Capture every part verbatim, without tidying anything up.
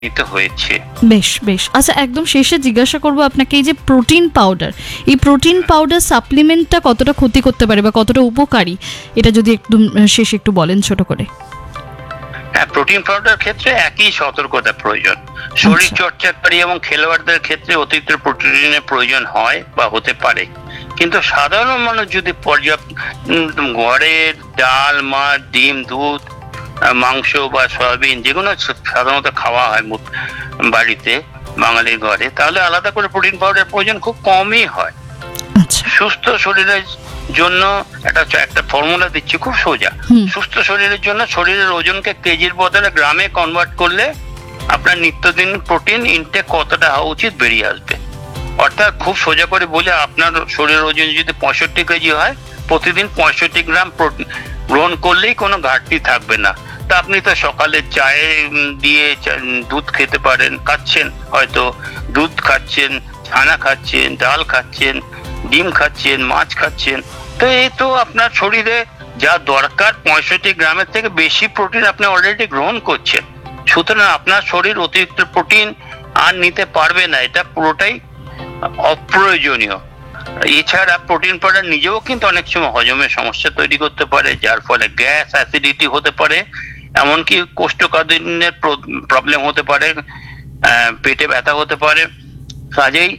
নিতে হয়েছে। বেশ বেশ আচ্ছা, একদম শেষে জিজ্ঞাসা করব আপনাকে, এই যে প্রোটিন পাউডার, এই প্রোটিন পাউডার সাপ্লিমেন্টটা কতটা ক্ষতি করতে পারে বা কতটা উপকারী, এটা যদি একদম শেষে একটু বলেন ছোট করে। হ্যাঁ, প্রোটিন পাউডার ক্ষেত্রে একই সতর্কতা প্রয়োজন। শরীর চর্চাকারী এবং খেলোয়াড়দের ক্ষেত্রে অতিরিক্ত প্রোটিনের প্রয়োজন হয় বা হতে পারে, কিন্তু সাধারণ মানুষ যদি পর্যাপ্ত ঘরের ডাল, মাছ, ডিম, দুধ, মাংস বা সয়াবিন যেগুলো সাধারণত খাওয়া হয় বাড়িতে বাঙালির ঘরে, তাহলে আলাদা করে প্রোটিন পাউডার প্রয়োজন খুব কমই হয়। সুস্থ শরীরের জন্য একটা একটা ফর্মুলা দিচ্ছি, খুব সোজা। সুস্থ শরীরের জন্য শরীরের ওজনকে কেজির বদলে গ্রামে কনভার্ট করলে আপনার নিত্যদিন প্রোটিন ইনটেক কতটা হওয়া উচিত বেরিয়ে আসবে। অর্থাৎ খুব সোজা করে বলে, আপনার শরীরের ওজন যদি পঁয়ষট্টি কেজি হয়, প্রতিদিন পঁয়ষট্টি গ্রাম প্রোটিন গ্রহণ করলেই কোনো ঘাটতি থাকবে না। তা আপনি তো সকালে চায়ে দিয়ে দুধ খেতে পারেন, খাচ্ছেন, হয়তো দুধ খাচ্ছেন, ছানা খাচ্ছেন, ডাল খাচ্ছেন, ডিম খাচ্ছেন, মাছ খাচ্ছেন, তো এই তো আপনার শরীরে যা দরকার পঁয়ষট্টি গ্রামের থেকে বেশি প্রোটিন আপনি অলরেডি গ্রহণ করছেন। সুতরাং আপনার শরীর অতিরিক্ত প্রোটিন আর নিতে পারবে না, এটা পুরোটাই অপ্রয়োজনীয়। এছাড়া প্রোটিন পাউডার নিজেও কিন্তু অনেক সময় হজমের সমস্যা তৈরি করতে পারে, যার ফলে গ্যাস, অ্যাসিডিটি হতে পারে, এমনকি কোষ্ঠকাঠিন্যের প্রবলেম হতে পারে, পেটে ব্যথা হতে পারে। কাজেই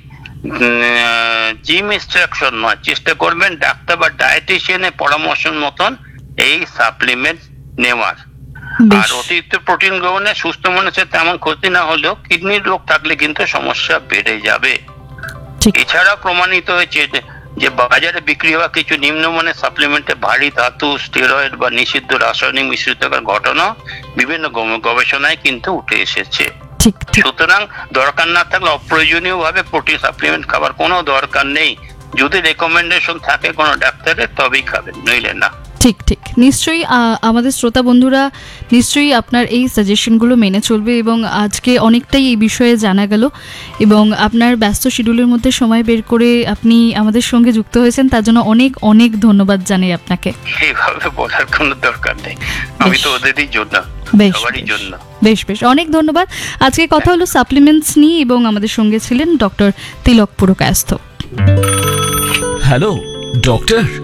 জিম ইনস্ট্রাকশন নয়, চেষ্টা করবেন ডাক্তার বা ডায়েটিশিয়ানের পরামর্শ মতন এই সাপ্লিমেন্ট নেওয়ার। আর অতিরিক্ত প্রোটিন গ্রহণে সুস্থ মানুষের তেমন ক্ষতি না হলেও কিডনির রোগ থাকলে কিন্তু সমস্যা বেড়ে যাবে। এছাড়া প্রমাণিত হয়েছে যে বাজারে বিক্রি হওয়া কিছু নিম্নমানের সাপ্লিমেন্টে ভারী ধাতু, স্টেরয়েড বা নিষিদ্ধ রাসায়নিক মিশ্রিত থাকার ঘটনা বিভিন্ন গবেষণায় কিন্তু উঠে এসেছে। সুতরাং দরকার না থাকলে অপ্রয়োজনীয় ভাবে প্রোটিন সাপ্লিমেন্ট খাবার কোনো দরকার নেই। যদি রেকমেন্ডেশন থাকে কোনো ডাক্তারের, তবেই খাবেন, নইলে না। ঠিক ঠিক নিশ্চয়ই আমাদের শ্রোতা বন্ধুরা নিশ্চয়ই আপনার এই সাজেশনগুলো মেনে চলবে, এবং আজকে অনেকটাই এই বিষয়ে জানা গেল, এবং আপনার ব্যস্ত শিডিউলের মধ্যে সময় বের করে আপনি আমাদের সঙ্গে যুক্ত হয়েছেন, তার জন্য অনেক অনেক ধন্যবাদ জানাই আপনাকে। এইভাবে বলার কোনো দরকার নেই, আমি তো ওদেরই জন্য, সবারই জন্য। বেশ বেশ অনেক ধন্যবাদ। আজকে কথা হলো সাপ্লিমেন্টস নিয়ে, এবং আমাদের সঙ্গে ছিলেন ডক্টর তিলক পুরকায়স্থ। Hello doctor.